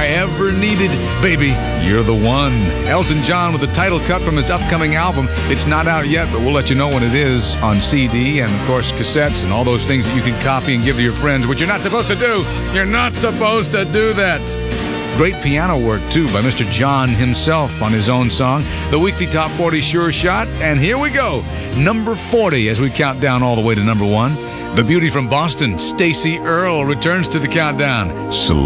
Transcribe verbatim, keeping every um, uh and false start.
I ever needed. Baby, you're the one. Elton John with the title cut from his upcoming album. It's not out yet, but we'll let you know when it is on C D and, of course, cassettes and all those things that you can copy and give to your friends, which you're not supposed to do. You're not supposed to do that. Great piano work, too, by Mister John himself on his own song, the weekly Top forty Sure Shot. And here we go, number forty as we count down all the way to number one. The beauty from Boston, Stacey Earle, returns to the countdown. Slow